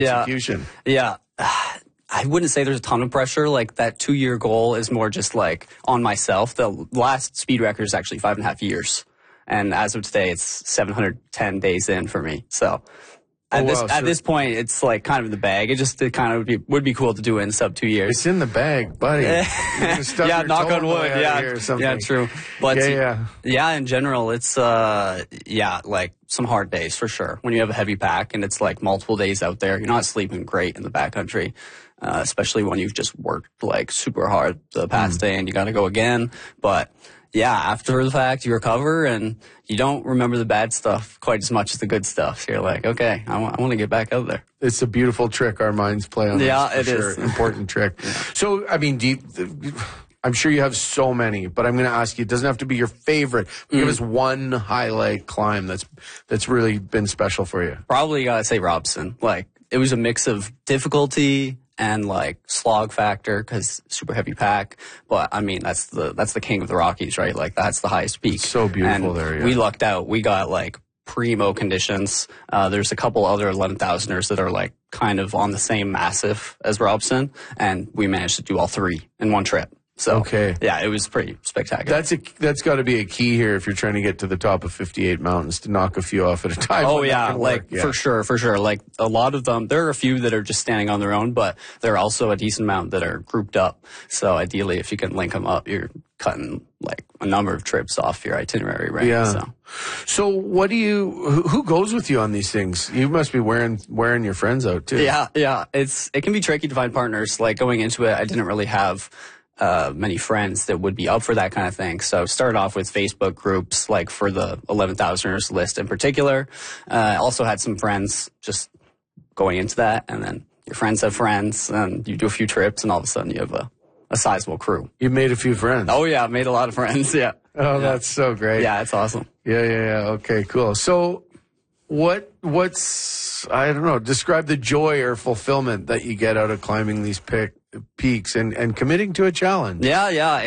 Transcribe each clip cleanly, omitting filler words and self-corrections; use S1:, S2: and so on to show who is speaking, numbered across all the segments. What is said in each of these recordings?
S1: execution.
S2: Yeah. I wouldn't say there's a ton of pressure. Like, that 2-year goal is more just like on myself. The last speed record is actually 5.5 years. And as of today, it's 710 days in for me. So at this point, it's like kind of in the bag. It kind of would be cool to do it in sub 2 years.
S1: It's in the bag, buddy.
S2: Yeah, knock on wood. Yeah, true. But in general, it's like some hard days for sure. When you have a heavy pack and it's like multiple days out there, you're not sleeping great in the backcountry. Especially when you've just worked like super hard the past day and you got to go again. But yeah, after the fact, you recover and you don't remember the bad stuff quite as much as the good stuff. So you're like, okay, I want to get back out there.
S1: It's a beautiful trick our minds play on.
S2: Yeah,
S1: it is. Important trick. Yeah. So, I mean, I'm sure you have so many, but I'm going to ask you, it doesn't have to be your favorite. Give us one highlight climb that's really been special for you.
S2: Probably got to say Robson. Like, it was a mix of difficulty and like slog factor because super heavy pack. But I mean, that's the king of the Rockies, right? Like, that's the highest peak.
S1: It's so beautiful
S2: and
S1: there. Yeah.
S2: We lucked out. We got like primo conditions. There's a couple other 11,000ers that are like kind of on the same massif as Robson, and we managed to do all three in one trip. So, yeah, it was pretty spectacular.
S1: That's got to be a key here if you're trying to get to the top of 58 mountains, to knock a few off at a time.
S2: Oh, yeah, for sure. Like, a lot of them, there are a few that are just standing on their own, but there are also a decent amount that are grouped up. So, ideally, if you can link them up, you're cutting, like, a number of trips off your itinerary, right?
S1: Yeah. So who goes with you on these things? You must be wearing your friends out, too.
S2: Yeah. It can be tricky to find partners. Like, going into it, I didn't really have many friends that would be up for that kind of thing. So started off with Facebook groups, like for the 11,000ers list in particular. Also had some friends just going into that, and then your friends have friends, and you do a few trips, and all of a sudden you have a sizable crew.
S1: You made a few friends.
S2: Oh yeah, I've made a lot of friends. Yeah.
S1: Oh, that's so great.
S2: Yeah, it's awesome.
S1: Yeah. Okay, cool. So what's, I don't know, describe the joy or fulfillment that you get out of climbing these peaks and committing to a challenge.
S2: Yeah.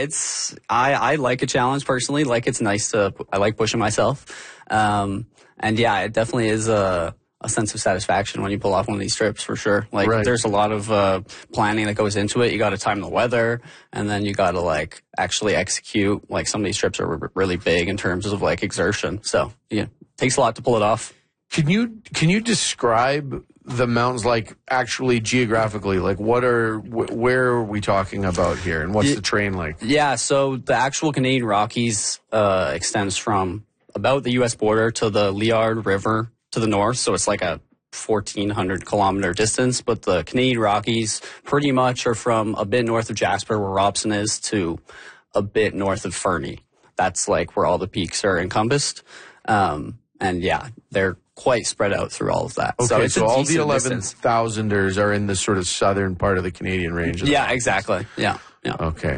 S2: I like a challenge personally. Like, it's nice I like pushing myself. And yeah, it definitely is a sense of satisfaction when you pull off one of these trips, for sure. Like, there's a lot of planning that goes into it. You got to time the weather, and then you got to like actually execute. Like, some of these trips are really big in terms of like exertion. So yeah, it takes a lot to pull it off.
S1: Can you describe the mountains, like, actually geographically? Like, where are we talking about here, and what's the terrain like? Yeah,
S2: so the actual Canadian Rockies extends from about the U.S. border to the Liard River to the north, so it's like a 1,400 kilometer distance. But the Canadian Rockies pretty much are from a bit north of Jasper, where Robson is, to a bit north of Fernie. That's like where all the peaks are encompassed. And yeah, they're quite spread out through all of that.
S1: Okay, so all the 11,000ers are in the sort of southern part of the Canadian range.
S2: Yeah, exactly. Yeah.
S1: Okay.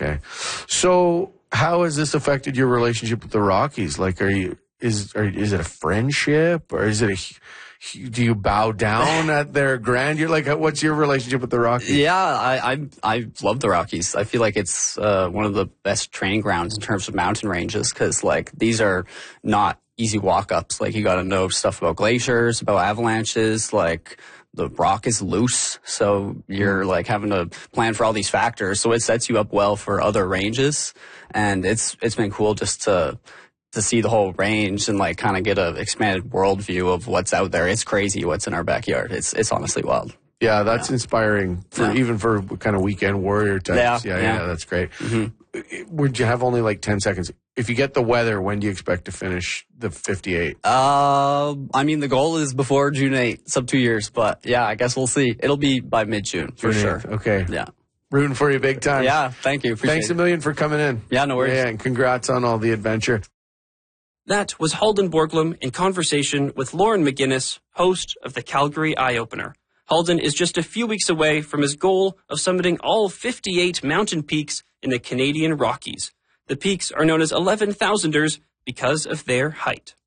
S1: So how has this affected your relationship with the Rockies? Like, is it a friendship, or is it do you bow down at their grandeur? Like, what's your relationship with the Rockies?
S2: Yeah, I love the Rockies. I feel like it's one of the best training grounds in terms of mountain ranges, because like, these are not easy walk-ups. Like, you got to know stuff about glaciers, about avalanches. Like, the rock is loose, so you're like having to plan for all these factors. So it sets you up well for other ranges, and it's been cool just to see the whole range and like kind of get a expanded worldview of what's out there. It's crazy what's in our backyard. It's honestly wild.
S1: Yeah, that's inspiring even for kind of weekend warrior types. Yeah, that's great. Mm-hmm. Would you have only like 10 seconds? If you get the weather, when do you expect to finish the 58?
S2: I mean, the goal is before June 8, sub 2 years, but yeah, I guess we'll see. It'll be by mid-June for sure.
S1: Okay.
S2: Yeah.
S1: Rooting for you big time.
S2: Yeah, thank you.
S1: Thanks a million for coming in.
S2: Yeah, no worries.
S1: Yeah, and congrats on all the adventure.
S3: That was Halden Borglum in conversation with Lauren McGinnis, host of the Calgary Eye Opener. Halden is just a few weeks away from his goal of summiting all 58 mountain peaks in the Canadian Rockies. The peaks are known as 11,000ers because of their height.